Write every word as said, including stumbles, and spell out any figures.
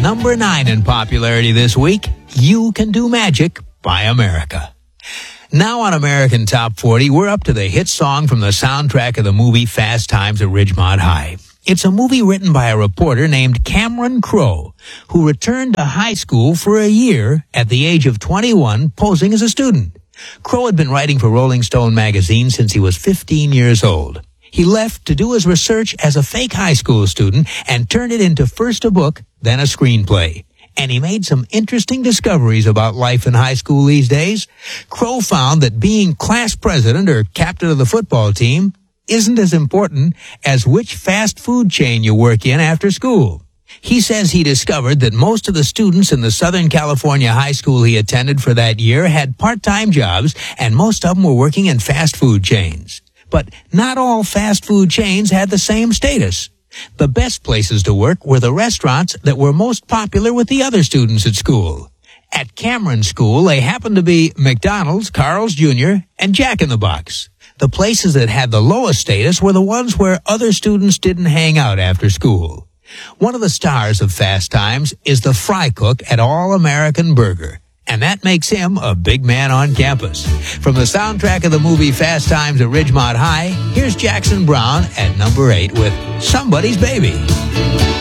number nine in popularity this week, You Can Do Magic by America. Now on American Top forty, we're up to the hit song from the soundtrack of the movie Fast Times at Ridgemont High. It's a movie written by a reporter named Cameron Crowe, who returned to high school for a year at the age of twenty-one, posing as a student. Crowe had been writing for Rolling Stone magazine since he was fifteen years old. He left to do his research as a fake high school student and turned it into first a book, then a screenplay. And he made some interesting discoveries about life in high school these days. Crowe found that being class president or captain of the football team isn't as important as which fast food chain you work in after school. He says he discovered that most of the students in the Southern California high school he attended for that year had part-time jobs, and most of them were working in fast food chains. But not all fast food chains had the same status. The best places to work were the restaurants that were most popular with the other students at school. At Cameron's school, they happened to be McDonald's, Carl's Junior, and Jack in the Box. The places that had the lowest status were the ones where other students didn't hang out after school. One of the stars of Fast Times is the fry cook at All American Burger, and that makes him a big man on campus. From the soundtrack of the movie Fast Times at Ridgemont High, here's Jackson Browne at number eight with Somebody's Baby.